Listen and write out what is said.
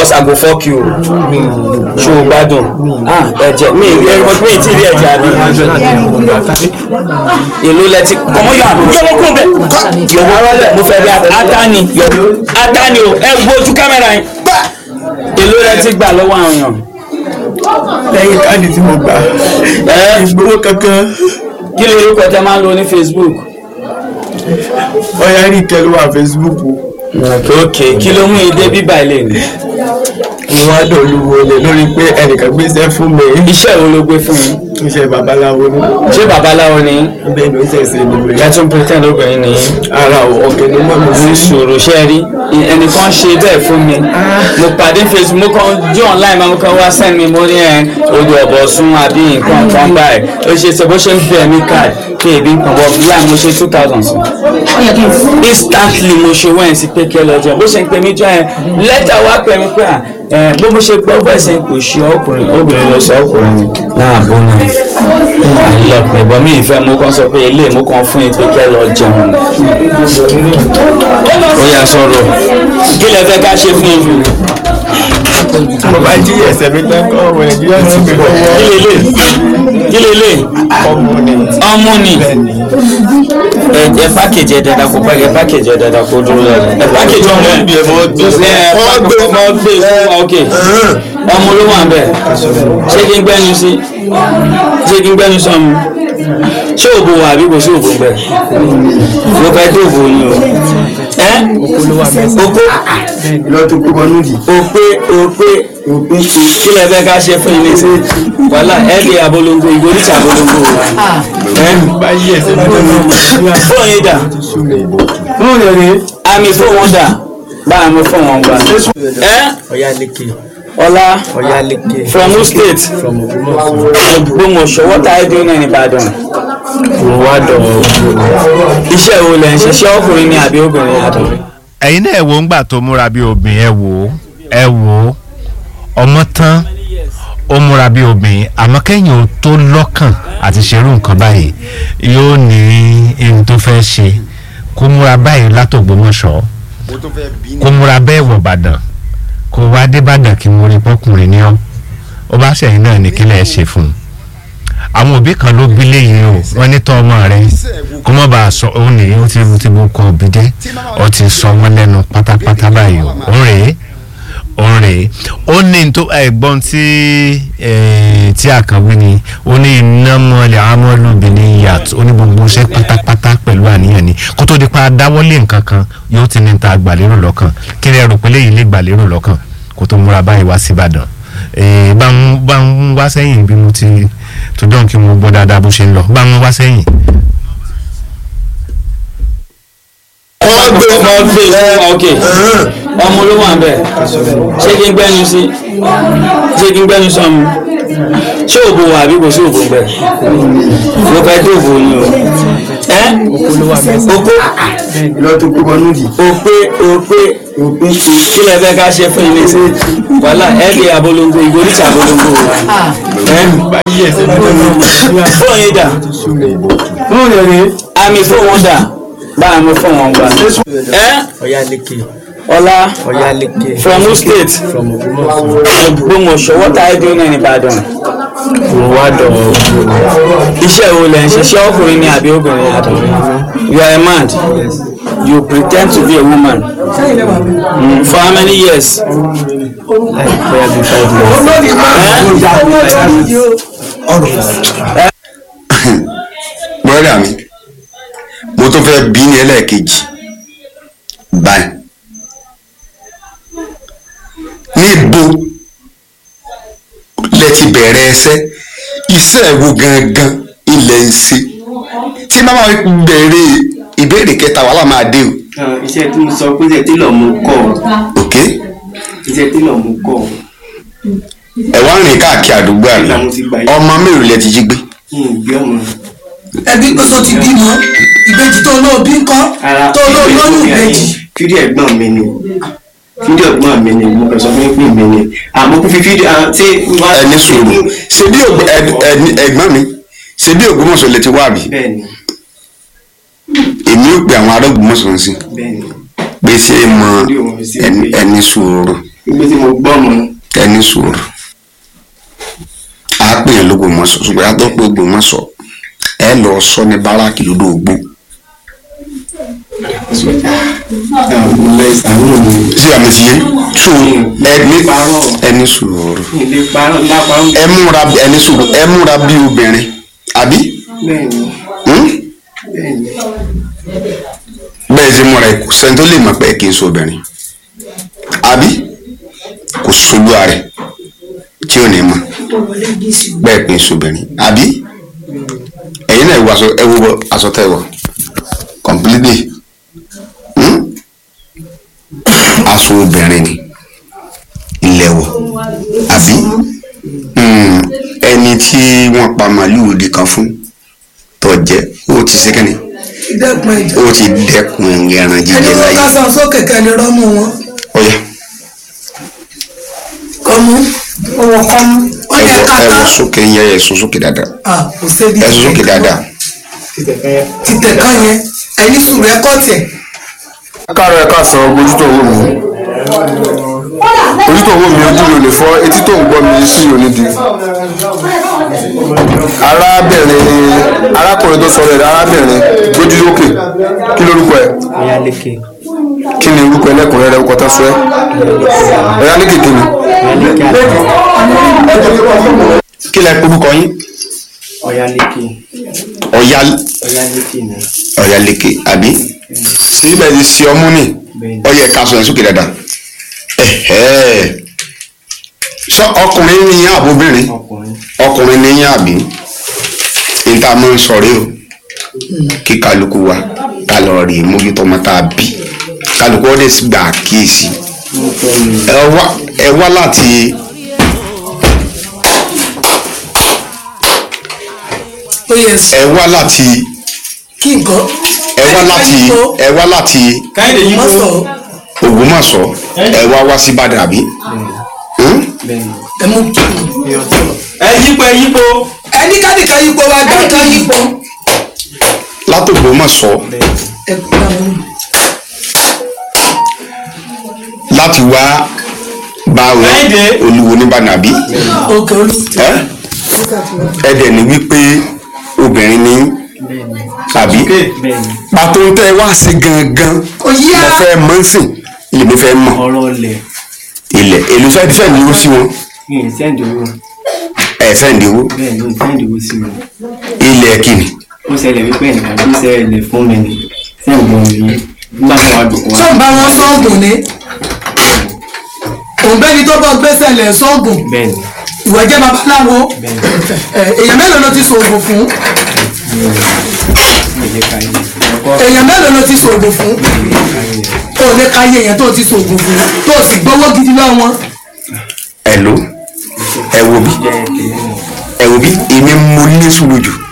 else I go fuck you. ṣé o gbádùn ẹ̀jẹ̀ mi ti rí ẹ̀jẹ̀ àbí èlò lẹ́tí kọ́mọ́ yọ kún bẹ́ẹ̀ mo fẹ́ bí atani o ẹ gbójú kámẹ́rà yín èlò lẹ́tí gbà lọ́wọ́ àwọn èèyàn. lẹ́yìn káàdì tí mo gbà ìgbówó kankan. kí ló orúkọ tẹ máa ń lo ní Facebook? ọ̀yá rí kẹlú wà Facebook. ok kí ló mú ìdè bíbá ilé ni? mo wá dọ̀lúwo lè lórí pé ẹnìkan gbéṣẹ́ fún mi. iṣẹ́ wo ló gbé fún mi? iṣẹ́ babaláwo ni. ṣé babaláwo ni? bẹ́ẹ̀ ni ó ṣẹ̀ṣẹ̀ ni mo ẹ tún pretend obìnrin ni. ara ọ̀kẹ́ ni mo mọ̀ sí. sòrò ṣe rí ẹnìkan ṣe bẹ́ẹ̀ fún mi mo pàdé Facebook mo kàn jó online mo kàn wá send mi mo ní odò ọ̀bọ̀ sún àbí nǹkan kan báyìí ó ṣe ṣe bó ṣe ń bẹ̀ mí card kí èbí nǹkan bọ̀ bí láì mo ṣe 2000 sí instantly mo ṣe wẹ́n sí pé kí ẹ lọ jẹ bó ṣe ń pè mí jọ yẹn lẹ́tà wá pè mí pé bó mo ṣe gbọ́ bẹ́ẹ̀ sẹ́yìn kò ṣe ọkùnrin obìnrin lọ sọ ọkùnrin náà bó náà àlọ́pẹ̀ bọ́ mi ìfẹ́ mo kàn sọ pé ilé mo kàn fún yín pé kí ẹ lọ jẹun ó yá sọ̀rọ̀ kí lẹ fẹ́ ká ṣe fún yín. mo bá jí ẹsẹ̀ mi tán kọ́ ọmọ nàìjíríà ti gbé lọ́wọ́. kí lélẹ̀ ọmọ ni ẹ pákéjì ẹ dada kó ẹ pákéjì ẹ dada kó dúró dada ẹ pákéjì ọmọ ẹ gbé ok ọmọ ló wà bẹ́ẹ̀ ṣé kí n gbẹ́nu sí ọmọ ṣé òbò wà àbí kò sí òbò bẹ́ẹ̀ mo fẹ́ tó òbò yín o oko lọ́tún kó mọ́nú yìí. òpè kí lẹ fẹ́ ká ṣe fún ilé sí wàhálà ẹ̀ẹ́dì abolongo ìgbóríṣà abolongo báyìí ẹsẹ̀ mi tán fóònù yìí dà fún yẹn àmì fóònù dà báyìí mo fóònù wọn gbà. Ọ̀yáléké. Ọlá Ọ̀yáléké. from who state? from Ògbómọ̀ṣọ́. Ògbómọ̀ṣọ́. What are you doing in Ìbàdàn? mo wá dọ̀ iṣẹ́ wo lẹ̀ ń ṣe ṣé ọkùnrin ni àbí obìnrin àtọ̀? ẹ̀yin náà ẹ wo ńgbà tó múra bí obìnrin ẹ wò ọmọ tán ó múra bí obìnrin àmọ́ kẹ́yìn ó tó lọ́kàn àti ṣerú nǹkan báyìí yóò ní ohun tó fẹ́ ṣe kó múra báyìí látògbómọ̀ṣọ́ kó múra bẹ́ẹ̀ wọ̀ Ìbàdàn kó wá dé Ìbàdàn kí mo rí pọ́kùnrin ní ọ́ ó bá ṣẹ̀yìn náà ní kílẹ̀ ṣe fún un àwọn òbí kan ló bí léyìn o wọ́n ní tọ́ ọmọ rẹ kó má bàa sọ òun nìyí ó ti bó kọ òbí dé ó ti sọ wọ́n lẹ́nu pátápátá báyìí o òun rèé ó ní tó ẹ̀gbọ́n tí àkànwé ni ó ní iná mọ́lẹ̀ amọ́lùbí ní yàtọ̀ ó ní gbogbo iṣẹ́ pátápátá pẹ̀lú àníyàn ni kó tó di pa dáwọ́lé nǹkan kan yóò ti ní ta gbàlérò lọ́kàn kí lè rò pé léyìí lè gbàlérò lọ́kàn kó tó múra báyìí wá sí Ìbàdàn bá ń wá sẹ́yìn bí mo ti tó dán kí mo gbọ́ dáadáa bó ṣe ń lọ bá ń wá sẹ́yìn. ok ọmọ ló wà bẹ́ẹ̀ ṣé kí n gbẹ́nu sí ọmọ ṣé òbò wà àbí kò sí òbò bẹ́ẹ̀ mo fẹ́ tó òbò yín o oko lọ́tún kó mọ́nú yìí. òpè kí lẹ fẹ́ ká ṣe fún ilé sí wàhálà ẹ̀ẹ́dì abolongo ìgbóríṣà abolongo báyìí ẹsẹ̀ mi tán fóònù yìí dà fún yẹn àmì fóònù dà báyìí mo fóònù wọn gbà. Ọ̀yáléké. Ọ̀yáléké. from who state? from Ògbómọ̀ṣọ́. Ògbómọ̀ṣọ́. What are you doing in Ìbàdàn? mo wá dọ̀ iṣẹ́ wo lẹ̀ ń ṣe ṣé ọkùnrin ni àbí obìnrin àtọ̀? You are a man. You pretend to be a woman. For how many years? Brother mi mo tún fẹ́ bí ní ẹlẹ́ẹ̀kejì báyìí níbo lẹ ti bẹ̀rẹ̀ iṣẹ́ wo gangan ilẹ̀ ń ṣe tí màmá bẹ̀rẹ̀ ìbéèrè kẹta wàhálà máa dé o. iṣẹ́ tí mo sọ pé iṣẹ́ tí lọ́ọ́ mú kọ́ ok iṣẹ́ tí lọ́ọ́ mú kọ́ ẹ wá rìn káàkiri àdúgbò àná ọmọ mélòó lẹ ti jí gbé. ẹbí pé tó ti bímọ ìbejì tó lóò bí ńkọ́ tó lóò lóyún ìbejì. fídíò ẹ̀gbọ́n mi ni fídíò ẹ̀gbọ́n mi ni mo kàn sọ fún mi ni àmọ́ kó fi fídíò ṣé. ẹni sùúrù ṣe bí ẹ̀gbọ́n mi ṣe bí Ògbómọ̀ṣọ́ lè ti wá bí. èmi ò pe àwọn ará Ògbómọ̀ṣọ́ sí pé ṣé mọ ẹni sùúrù ibi tí mo gbọ́ mọ́. ẹni sùúrù a pè é l'Ógbómọ̀ṣọ́ ṣùgbọ́n a tó pé Ògbómọ̀ṣọ́ ẹ lọ sọ ní báràkì lódò ògbó. ṣé àmì ti yé so ẹni sùúrù ẹ múra bí obìnrin àbí bẹ́ẹ̀ ṣe múra kò sẹ́ni tó lè mọ̀ pé kì í ṣe obìnrin àbí kò solúwa rẹ̀ tí ò ní mọ̀ bẹ́ẹ̀ pé ṣe obìnrin àbí ẹ̀yin náà ẹ wo aṣọ tẹ́ wọ̀ completely aṣọ obìnrin ni ilẹ̀ wọ̀ àbí ẹni tí wọ́n pa màálùú òdì kan fún tó jẹ́ ó ti ṣe kẹ́ni ó ti dẹ́kun ẹran jíjẹ láyé. ẹni wọn ká san sókè kẹni rọmú wọn. ọ̀yà kọ́mú owó kọ́mú ọ̀yà kàkà. ẹ wọ sókè yẹn ẹ sọ sókè dáadáa. kò sébi ẹ sọ sókè dáadáa. títẹ̀ kan yẹn ẹni sùúrù ẹ kọ́ tiẹ̀. káàárọ̀ ẹ káàsán ojútó owó mi ojútó owó mi ojú mi ò lè fọ́ etí tó ń gbọ́ mi sí onídìí arákùnrin tó sọ̀rọ̀ ẹ̀ arábìnrin gbójú lókè kí lórúkọ ẹ̀ kí ni orúkọ ẹlẹ́kùnrin rẹ̀ kọ́tà sọ ẹ́ Ọ̀yálékè kí ni. kí lẹ orúkọ yín. Ọ̀yálékè. Ọ̀yálékè àbí síbẹ̀ ti ṣe ọmú ni ọyẹ ká sọ yẹn sókè dáadáa. sọ ọkùnrin ní yín àbóbìnrin ọkùnrin ní yín àbí níta mọ́ ń sọ̀rí o kí kálukú wa ká lọ rí mójútó ọmọ tá a bí kálukú ọdẹ sì gbà kíyèsí ẹ wá láti. ẹ wá láti. kí nǹkan. ẹ wá láti Ògbómọ̀ṣọ́ ẹ wá sí Ìbàdàn àbí. ẹ mú kí ẹ yípo. ẹni kádìkà yípo wa gbà ká yípo. láti Ògbómọ̀ṣọ́ láti wá bá Olúwo nìbàdàn àbí. ẹ dẹ̀ ní wípé obìnrin ní àbí pàtó ń tẹ́ wá sí gangan mo fẹ́ mọ̀ sí ilé mi fẹ́ mọ̀ ilẹ̀ èlò fẹ́ ní owó sí wọn. ẹ sẹ́ndì owó. ilẹ̀ kìíní. ó ṣẹlẹ̀ wípé ẹnìkan tó ṣẹlẹ̀ fún mi ní sẹ́ǹgbọ̀n mi nígbà tó wà dùn wá. sọ́ọ̀bù bá wọn sọ́ọ̀gùn ni òǹbẹ́ni tó bọ́ gbèsè lẹ̀ sọ́ọ̀gùn ìwọ jẹ́ babaláwo èèyàn mélòó ló ti ṣoògùn fún èèyàn mélòó ló ti ṣoògùn fún o lè ka iye èèyàn tó ti ṣoògùn fún tó sì gbowó gidi lọ́wọ́. ẹ wo bí èmi mo ní sùúrù jù